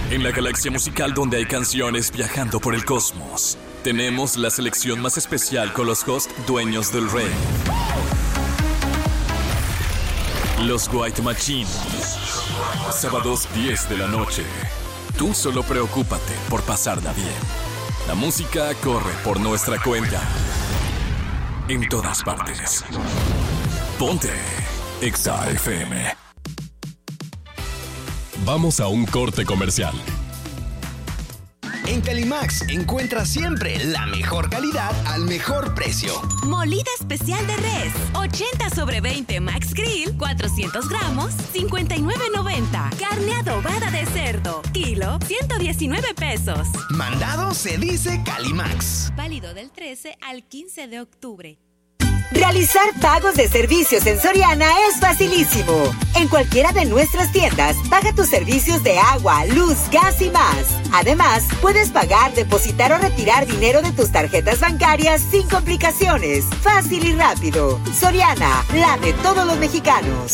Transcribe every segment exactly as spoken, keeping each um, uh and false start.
En la galaxia musical donde hay canciones viajando por el cosmos, tenemos la selección más especial con los hosts dueños del rey. Los White Machine. Sábados diez de la noche. Tú solo preocúpate por pasarla bien. La música corre por nuestra cuenta. En todas partes. Ponte Exa F M. Vamos a un corte comercial. En Calimax encuentra siempre la mejor calidad al mejor precio. Molida especial de res, ochenta sobre veinte Max Grill, cuatrocientos gramos, cincuenta y nueve noventa. Carne adobada de cerdo, kilo, ciento diecinueve pesos. Mandado se dice Calimax. Válido del trece al quince de octubre. Realizar pagos de servicios en Soriana es facilísimo. En cualquiera de nuestras tiendas, paga tus servicios de agua, luz, gas y más. Además, puedes pagar, depositar o retirar dinero de tus tarjetas bancarias sin complicaciones. Fácil y rápido. Soriana, la de todos los mexicanos.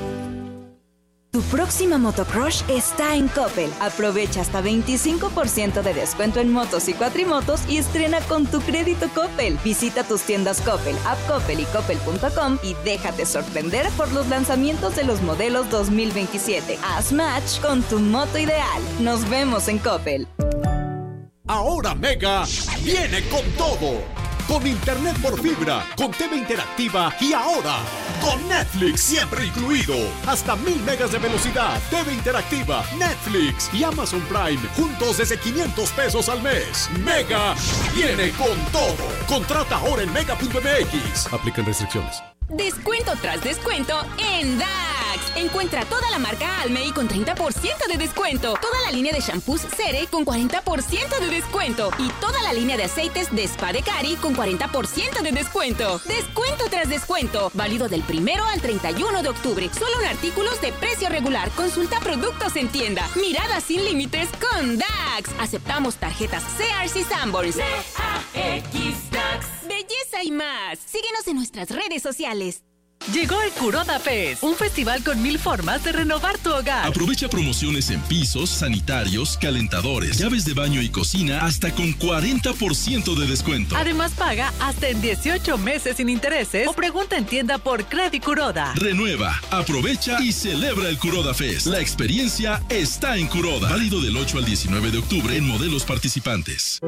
Tu próxima motocrush está en Coppel. Aprovecha hasta veinticinco por ciento de descuento en motos y cuatrimotos y estrena con tu crédito Coppel. Visita tus tiendas Coppel, App Coppel y Coppel punto com y déjate sorprender por los lanzamientos de los modelos dos mil veintisiete. Haz match con tu moto ideal. Nos vemos en Coppel. Ahora Mega viene con todo. Con internet por fibra, con T V interactiva y ahora con Netflix siempre incluido. Hasta mil megas de velocidad, T V interactiva, Netflix y Amazon Prime juntos desde quinientos pesos al mes. Mega viene con todo. Contrata ahora en mega punto m x. Aplican restricciones. Descuento tras descuento en Dax. Encuentra toda la marca Almey con treinta por ciento de descuento. Toda la línea de shampoos Cere con cuarenta por ciento de descuento. Y toda la línea de aceites de Spa de Cari con cuarenta por ciento de descuento. Descuento tras descuento. Válido del primero al treinta y uno de octubre. Solo en artículos de precio regular. Consulta productos en tienda. Mirada sin límites con Dax. Aceptamos tarjetas Sears y Sanborns. D A X Dax. Belleza y más. Síguenos en nuestras redes sociales. Llegó el Kuroda Fest, un festival con mil formas de renovar tu hogar. Aprovecha promociones en pisos, sanitarios, calentadores, llaves de baño y cocina hasta con cuarenta por ciento de descuento. Además, paga hasta en dieciocho meses sin intereses o pregunta en tienda por Credit Kuroda. Renueva, aprovecha y celebra el Kuroda Fest. La experiencia está en Kuroda. Válido del ocho al diecinueve de octubre en modelos participantes.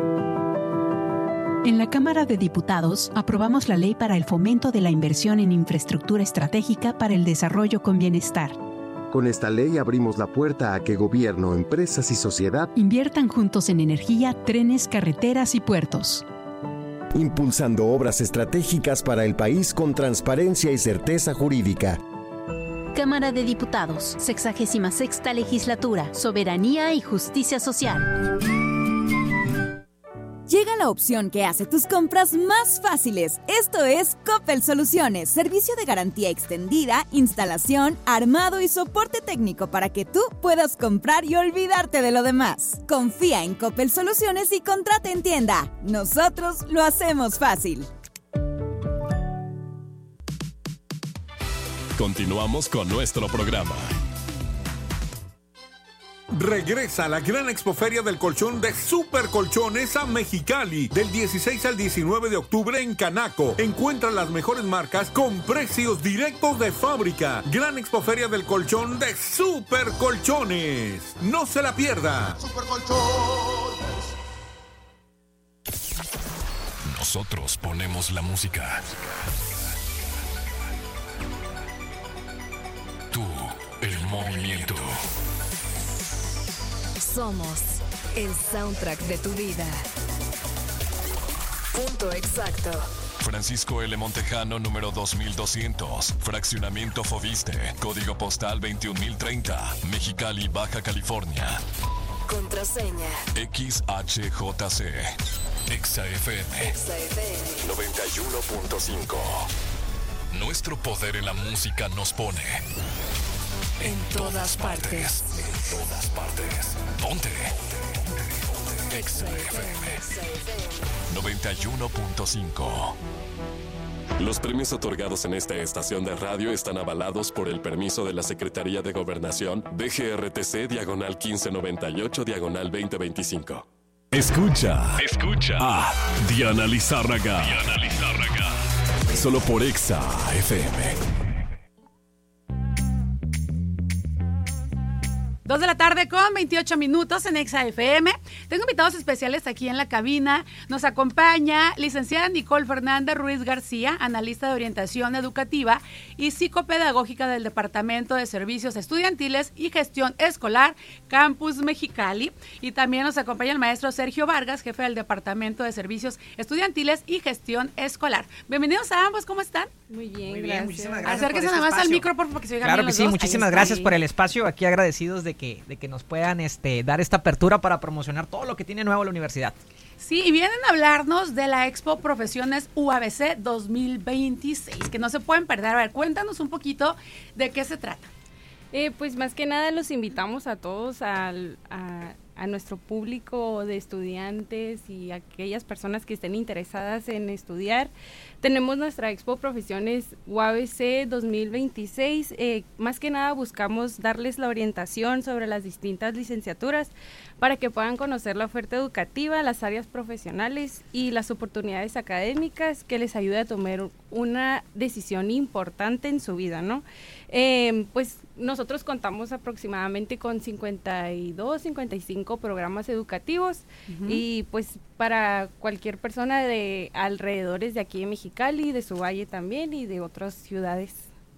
En la Cámara de Diputados aprobamos la Ley para el Fomento de la Inversión en Infraestructura Estratégica para el Desarrollo con Bienestar. Con esta ley abrimos la puerta a que gobierno, empresas y sociedad inviertan juntos en energía, trenes, carreteras y puertos. Impulsando obras estratégicas para el país con transparencia y certeza jurídica. Cámara de Diputados, sexagésima sexta Legislatura, Soberanía y Justicia Social. Llega la opción que hace tus compras más fáciles. Esto es Coppel Soluciones, servicio de garantía extendida, instalación, armado y soporte técnico para que tú puedas comprar y olvidarte de lo demás. Confía en Coppel Soluciones y contrata en tienda. Nosotros lo hacemos fácil. Continuamos con nuestro programa. Regresa la gran expoferia del colchón de Super Colchones a Mexicali del dieciséis al diecinueve de octubre en Canaco. Encuentra las mejores marcas con precios directos de fábrica. Gran expoferia del colchón de Super Colchones. No se la pierda. Super Colchones. Nosotros ponemos la música. Tú, el movimiento. Somos el soundtrack de tu vida. Punto exacto. Francisco L. Montejano, número dos mil doscientos. Fraccionamiento Foviste. Código postal veintiún mil treinta. Mexicali, Baja California. Contraseña. X H J C. Exa F M. Exa F M. noventa y uno punto cinco. Nuestro poder en la música nos pone en todas partes. En todas partes. Ponte. Exa F M noventa y uno punto cinco. Los premios otorgados en esta estación de radio están avalados por el permiso de la Secretaría de Gobernación D G R T C diagonal quince noventa y ocho diagonal veinte veinticinco. Escucha, escucha a Diana Lizárraga. Diana Lizárraga. Solo por Exa F M. Dos de la tarde con veintiocho minutos en Exa F M. Tengo invitados especiales aquí en la cabina. Nos acompaña licenciada Nicole Fernández Ruiz García, analista de orientación educativa y psicopedagógica del Departamento de Servicios Estudiantiles y Gestión Escolar, Campus Mexicali. Y también nos acompaña el maestro Sergio Vargas, jefe del Departamento de Servicios Estudiantiles y Gestión Escolar. Bienvenidos a ambos, ¿cómo están? Muy bien, Muy bien, gracias. muchísimas gracias. Acérquense por este nada más espacio. al micro, por favor, que se oigan Claro bien que los sí, dos. muchísimas Ahí gracias está. por el espacio. Aquí agradecidos de que, de que nos puedan este, dar esta apertura para promocionar todo lo que tiene nuevo la universidad. Sí, y vienen a hablarnos de la Expo Profesiones U A B C dos mil veintiséis, que no se pueden perder. A ver, cuéntanos un poquito de qué se trata. Eh, pues más que nada los invitamos a todos, al, a, a nuestro público de estudiantes y aquellas personas que estén interesadas en estudiar. Tenemos nuestra Expo Profesiones U A B C dos mil veintiséis. Eh, más que nada buscamos darles la orientación sobre las distintas licenciaturas para que puedan conocer la oferta educativa, las áreas profesionales y las oportunidades académicas que les ayude a tomar una decisión importante en su vida, ¿no? Eh, pues nosotros contamos aproximadamente con cincuenta y dos, cincuenta y cinco programas educativos. Uh-huh. Y pues para cualquier persona de alrededores de aquí de Mexicali, de su valle también y de otras ciudades.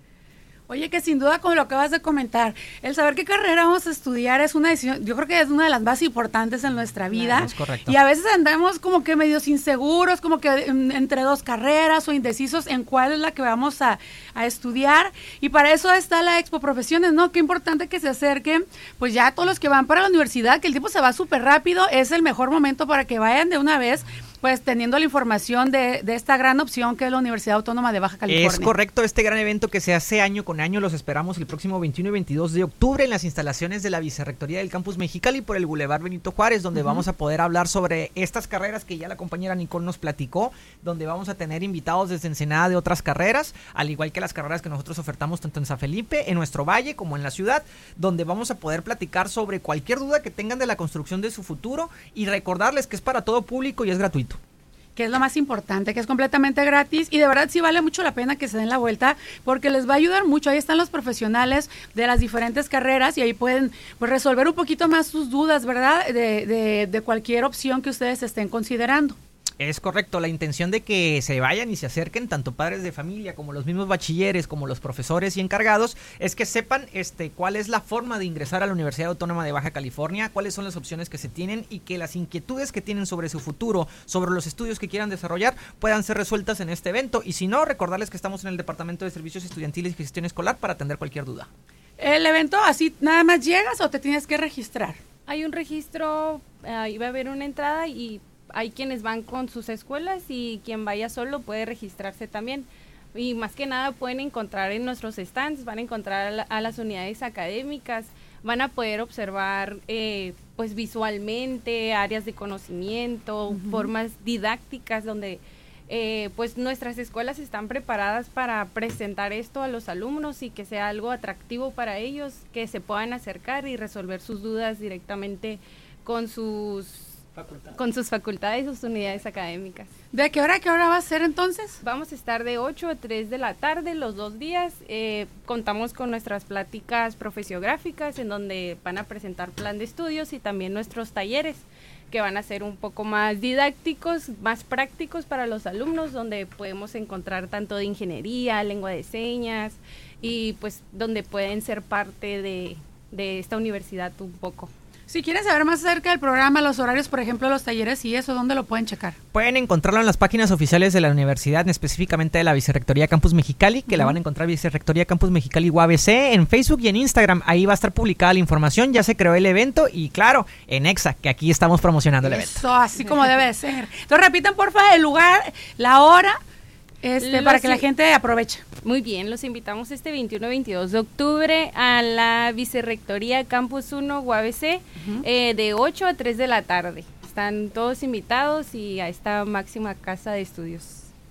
Oye, que sin duda, como lo acabas de comentar, el saber qué carrera vamos a estudiar es una decisión, yo creo que es una de las más importantes en nuestra vida. No, es correcto. Y a veces andamos como que medios inseguros, como que entre dos carreras o indecisos en cuál es la que vamos a, a estudiar. Y para eso está la Expo Profesiones, ¿no? Qué importante que se acerquen, pues ya todos los que van para la universidad, que el tiempo se va súper rápido, es el mejor momento para que vayan de una vez, pues teniendo la información de, de esta gran opción que es la Universidad Autónoma de Baja California. Es correcto, este gran evento que se hace año con año, los esperamos el próximo veintiuno y veintidós de octubre en las instalaciones de la Vicerrectoría del Campus Mexicali por el Boulevard Benito Juárez, donde uh-huh. vamos a poder hablar sobre estas carreras que ya la compañera Nicole nos platicó, donde vamos a tener invitados desde Ensenada de otras carreras, al igual que las carreras que nosotros ofertamos tanto en San Felipe, en nuestro valle, como en la ciudad, donde vamos a poder platicar sobre cualquier duda que tengan de la construcción de su futuro y recordarles que es para todo público y es gratuito. Que es lo más importante, que es completamente gratis y de verdad sí vale mucho la pena que se den la vuelta porque les va a ayudar mucho. Ahí están los profesionales de las diferentes carreras y ahí pueden pues resolver un poquito más sus dudas, ¿verdad? De, de, de cualquier opción que ustedes estén considerando. Es correcto, la intención de que se vayan y se acerquen tanto padres de familia como los mismos bachilleres, como los profesores y encargados, es que sepan este cuál es la forma de ingresar a la Universidad Autónoma de Baja California, cuáles son las opciones que se tienen y que las inquietudes que tienen sobre su futuro, sobre los estudios que quieran desarrollar, puedan ser resueltas en este evento. Y si no, recordarles que estamos en el Departamento de Servicios Estudiantiles y Gestión Escolar para atender cualquier duda. ¿El evento así nada más llegas o te tienes que registrar? Hay un registro, ahí uh, va a haber una entrada y hay quienes van con sus escuelas y quien vaya solo puede registrarse también. Y más que nada pueden encontrar en nuestros stands, van a encontrar a, la, a las unidades académicas, van a poder observar eh, pues visualmente áreas de conocimiento, uh-huh. formas didácticas donde eh, pues nuestras escuelas están preparadas para presentar esto a los alumnos y que sea algo atractivo para ellos, que se puedan acercar y resolver sus dudas directamente con sus Facultad. con sus facultades y sus unidades académicas. ¿De qué hora a qué hora va a ser entonces? Vamos a estar de ocho a tres de la tarde los dos días. Eh, contamos con nuestras pláticas profesiográficas en donde van a presentar plan de estudios y también nuestros talleres que van a ser un poco más didácticos, más prácticos para los alumnos, donde podemos encontrar tanto de ingeniería, lengua de señas y pues donde pueden ser parte de, de esta universidad un poco. Si quieren saber más acerca del programa, los horarios, por ejemplo, los talleres y eso, ¿dónde lo pueden checar? Pueden encontrarlo en las páginas oficiales de la universidad, específicamente de la Vicerrectoría Campus Mexicali, que uh-huh. la van a encontrar Vicerrectoría Campus Mexicali U A B C en Facebook y en Instagram. Ahí va a estar publicada la información, ya se creó el evento y claro, en Exa, que aquí estamos promocionando el evento. Eso, así como debe ser. Entonces repiten porfa el lugar, la hora, este, para que la gente aproveche. Muy bien, los invitamos este veintiuno y veintidós de octubre a la Vicerrectoría Campus uno U A B C uh-huh. eh, de ocho a tres de la tarde. Están todos invitados y a esta máxima casa de estudios.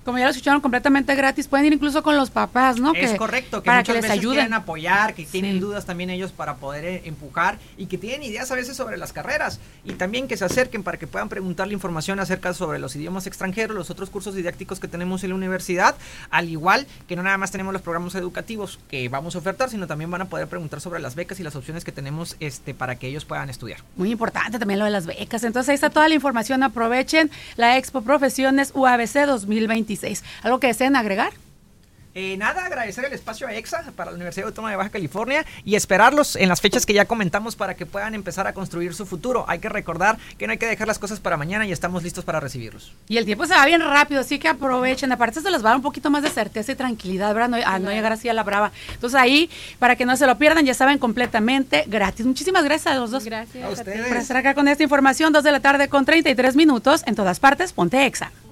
Como ya lo escucharon, completamente gratis. Pueden ir incluso con los papás, ¿no? Es que, correcto, que para muchas que les veces ayuden. quieren apoyar, que tienen Sí. dudas también ellos para poder eh, empujar y que tienen ideas a veces sobre las carreras y también que se acerquen para que puedan preguntarle información acerca sobre los idiomas extranjeros, los otros cursos didácticos que tenemos en la universidad, al igual que no nada más tenemos los programas educativos que vamos a ofertar, sino también van a poder preguntar sobre las becas y las opciones que tenemos este para que ellos puedan estudiar. Muy importante también lo de las becas. Entonces ahí está toda la información. Aprovechen la Expo Profesiones U A B C dos mil veintiséis. ¿Algo que deseen agregar? Eh, nada, agradecer el espacio a EXA para la Universidad Autónoma de Baja California y esperarlos en las fechas que ya comentamos para que puedan empezar a construir su futuro. Hay que recordar que no hay que dejar las cosas para mañana y estamos listos para recibirlos. Y el tiempo se va bien rápido, así que aprovechen. Aparte se les va a dar un poquito más de certeza y tranquilidad, ¿verdad? No, a no llegar así a la brava. Entonces ahí, para que no se lo pierdan, ya saben, completamente gratis. Muchísimas gracias a los dos. Gracias a ustedes Por estar acá con esta información. Dos de la tarde con treinta y tres minutos. En todas partes, ponte EXA.